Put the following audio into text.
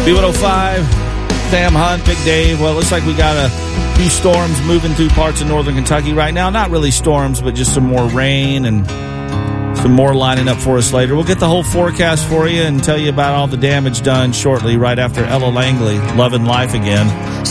B105, Sam Hunt, Big Dave. Well, it looks like we got a few storms moving through parts of northern Kentucky right now. Not really storms, but just some more rain and some more lining up for us later. We'll get the whole forecast for you and tell you about all the damage done shortly, right after Ella Langley, Loving Life Again.